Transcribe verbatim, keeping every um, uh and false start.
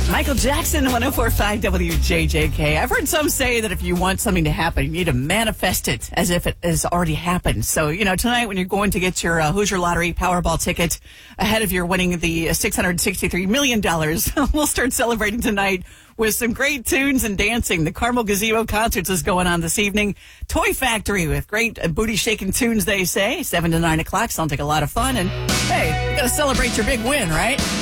Michael Jackson, one oh four point five W J J K. I've heard some say that if you want something to happen, you need to manifest it as if it has already happened. So, you know, tonight when you're going to get your uh, Hoosier Lottery Powerball ticket ahead of your winning the six hundred sixty-three million dollars, we'll start celebrating tonight with some great tunes and dancing. The Carmel Gazebo Concerts is going on this evening. Toy Factory with great uh, booty-shaking tunes, they say. seven to nine o'clock. Sounds like a lot of fun. And, hey, you got to celebrate your big win, right?